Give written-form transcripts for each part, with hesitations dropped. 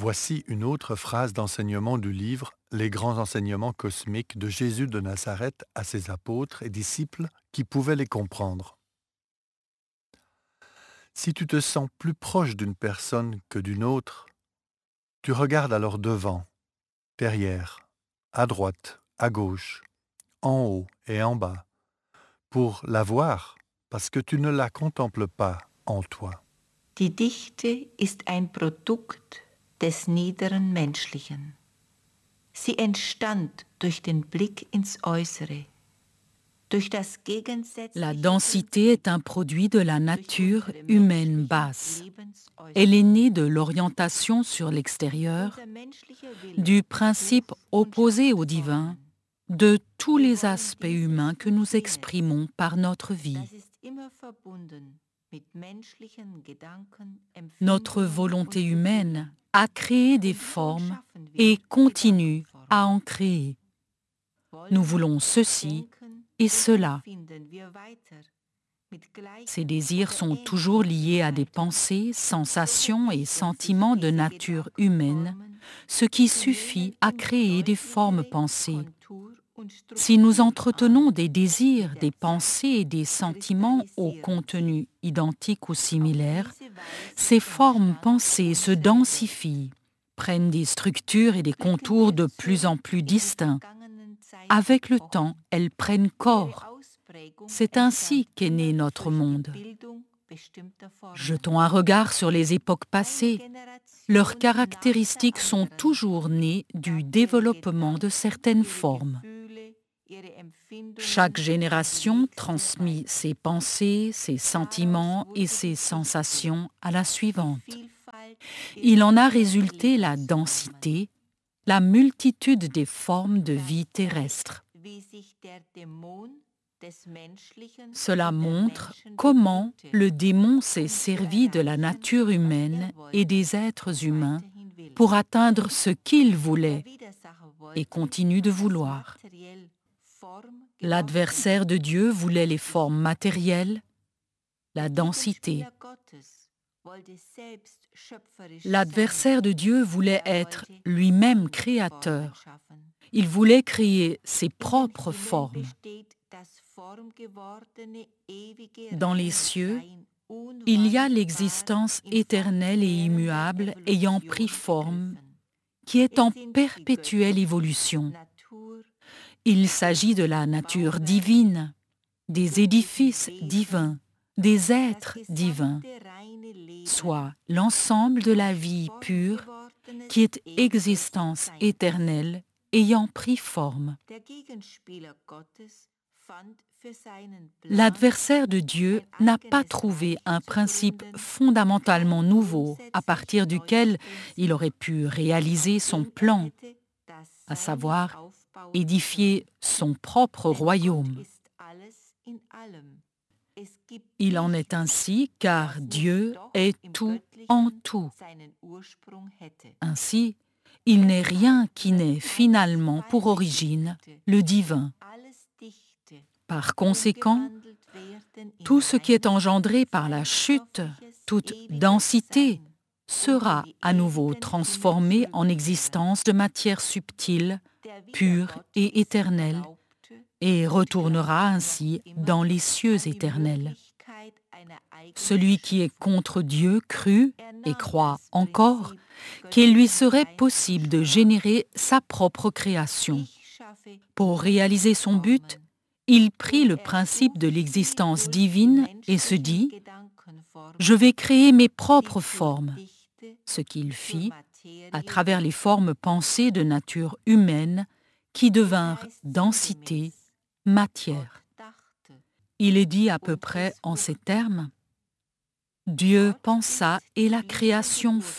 Voici une autre phrase d'enseignement du livre Les grands enseignements cosmiques de Jésus de Nazareth à ses apôtres et disciples qui pouvaient les comprendre. Si tu te sens plus proche d'une personne que d'une autre, tu regardes alors devant, derrière, à droite, à gauche, en haut et en bas, pour la voir, parce que tu ne la contemples pas en toi. Die Dichte ist ein Produkt des niederen Menschlichen. Sie entstand durch den Blick ins Äußere, durch das La gegensätzliche densité est un produit de la nature humaine basse. Elle est née de l'orientation sur l'extérieur, du principe opposé au divin, de tous les aspects humains que nous exprimons par notre vie. Notre volonté humaine a créé des formes et continue à en créer. Nous voulons ceci et cela. Ces désirs sont toujours liés à des pensées, sensations et sentiments de nature humaine, ce qui suffit à créer des formes pensées. Si nous entretenons des désirs, des pensées et des sentiments au contenu identique ou similaire, ces formes pensées se densifient, prennent des structures et des contours de plus en plus distincts. Avec le temps, elles prennent corps. C'est ainsi qu'est né notre monde. Jetons un regard sur les époques passées. Leurs caractéristiques sont toujours nées du développement de certaines formes. Chaque génération transmet ses pensées, ses sentiments et ses sensations à la suivante. Il en a résulté la densité, la multitude des formes de vie terrestre. Cela montre comment le démon s'est servi de la nature humaine et des êtres humains pour atteindre ce qu'il voulait et continue de vouloir. L'adversaire de Dieu voulait les formes matérielles, la densité. L'adversaire de Dieu voulait être lui-même créateur. Il voulait créer ses propres formes. Dans les cieux, il y a l'existence éternelle et immuable ayant pris forme, qui est en perpétuelle évolution. Il s'agit de la nature divine, des édifices divins, des êtres divins, soit l'ensemble de la vie pure qui est existence éternelle ayant pris forme. L'adversaire de Dieu n'a pas trouvé un principe fondamentalement nouveau à partir duquel il aurait pu réaliser son plan, à savoir édifier son propre royaume. Il en est ainsi car Dieu est tout en tout. Ainsi, il n'est rien qui n'ait finalement pour origine le divin. Par conséquent, tout ce qui est engendré par la chute, toute densité, sera à nouveau transformé en existence de matière subtile, pure et éternelle, et retournera ainsi dans les cieux éternels. Celui qui est contre Dieu crut et croit encore qu'il lui serait possible de générer sa propre création. Pour réaliser son but, il prit le principe de l'existence divine et se dit « Je vais créer mes propres formes », ce qu'il fit à travers les formes pensées de nature humaine qui devinrent densité, matière. Il est dit à peu près en ces termes « Dieu pensa et la création fut ».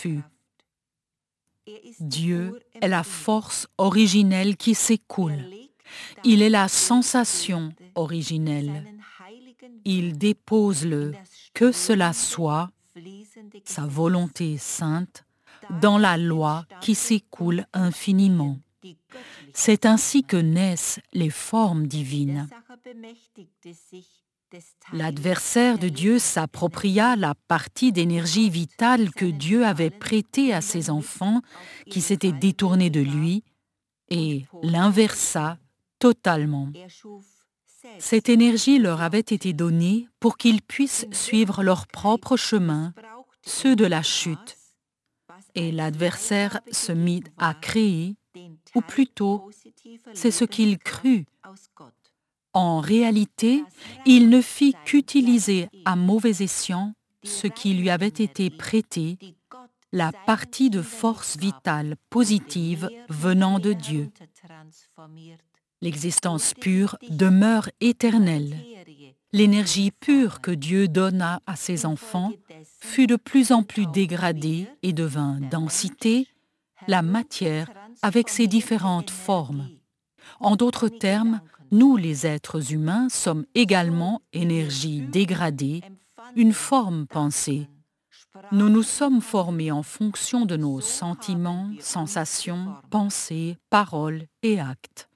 Dieu est la force originelle qui s'écoule. Il est la sensation originelle. Il dépose le « que cela soit », sa volonté sainte, dans la loi qui s'écoule infiniment. C'est ainsi que naissent les formes divines. L'adversaire de Dieu s'appropria la partie d'énergie vitale que Dieu avait prêtée à ses enfants qui s'étaient détournés de lui et l'inversa totalement. Cette énergie leur avait été donnée pour qu'ils puissent suivre leur propre chemin, ceux de la chute, et l'adversaire se mit à créer, ou plutôt, c'est ce qu'il crut. En réalité, il ne fit qu'utiliser à mauvais escient ce qui lui avait été prêté, la partie de force vitale positive venant de Dieu. L'existence pure demeure éternelle. L'énergie pure que Dieu donna à ses enfants fut de plus en plus dégradée et devint densité, la matière avec ses différentes formes. En d'autres termes, nous, les êtres humains, sommes également énergie dégradée, une forme pensée. Nous nous sommes formés en fonction de nos sentiments, sensations, pensées, paroles et actes.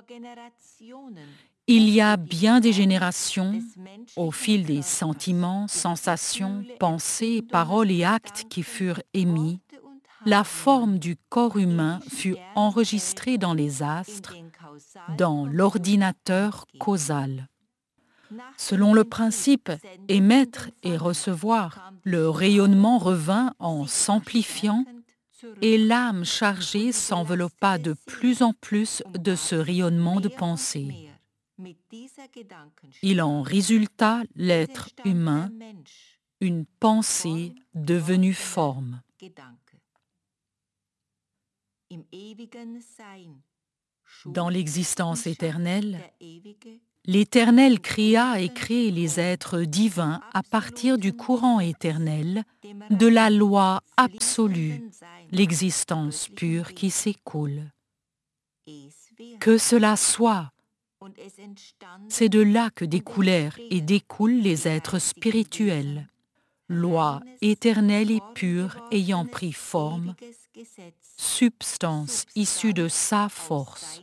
Il y a bien des générations, au fil des sentiments, sensations, pensées, paroles et actes qui furent émis, la forme du corps humain fut enregistrée dans les astres, dans l'ordinateur causal. Selon le principe émettre et recevoir, le rayonnement revint en s'amplifiant et l'âme chargée s'enveloppa de plus en plus de ce rayonnement de pensée. Il en résulta l'être humain, une pensée devenue forme. Dans l'existence éternelle, l'Éternel créa et crée les êtres divins à partir du courant éternel, de la loi absolue, l'existence pure qui s'écoule. Que cela soit, c'est de là que découlèrent et découlent les êtres spirituels, loi éternelle et pure ayant pris forme, substance issue de sa force.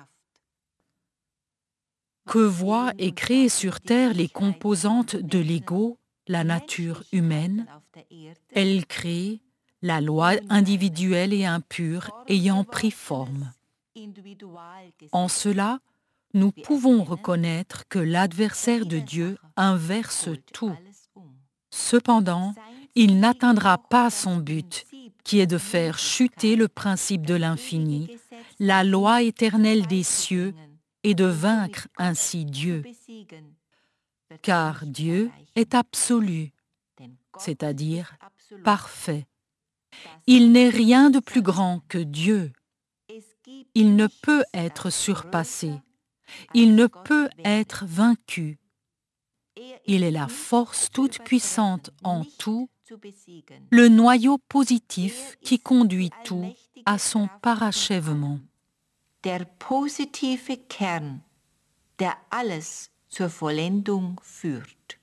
Que voient et créent sur terre les composantes de l'ego, la nature humaine? Elles créent la loi individuelle et impure ayant pris forme. En cela, nous pouvons reconnaître que l'adversaire de Dieu inverse tout. Cependant, il n'atteindra pas son but, qui est de faire chuter le principe de l'infini, la loi éternelle des cieux, et de vaincre ainsi Dieu. Car Dieu est absolu, c'est-à-dire parfait. Il n'est rien de plus grand que Dieu. Il ne peut être surpassé. Il ne peut être vaincu. Il est la force toute puissante en tout, le noyau positif qui conduit tout à son parachèvement. Der positive Kern, der alles zur Vollendung führt.